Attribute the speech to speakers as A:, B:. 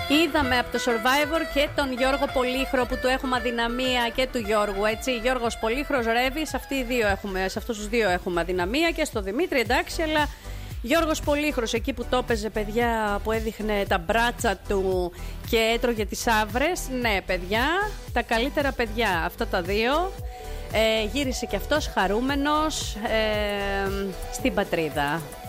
A: Είδαμε από το Survivor και τον Γιώργο Πολύχρο που του έχουμε αδυναμία και του Γιώργου, έτσι. Γιώργος Πολύχρος, Ρέβης, σε αυτούς τους δύο έχουμε αδυναμία και στο Δημήτρη, εντάξει, αλλά Γιώργος Πολύχρος εκεί που το έπαιζε, παιδιά, που έδειχνε τα μπράτσα του και έτρωγε τις άβρες. Ναι, παιδιά, τα καλύτερα παιδιά αυτά τα δύο. Γύρισε και αυτός χαρούμενος στην πατρίδα.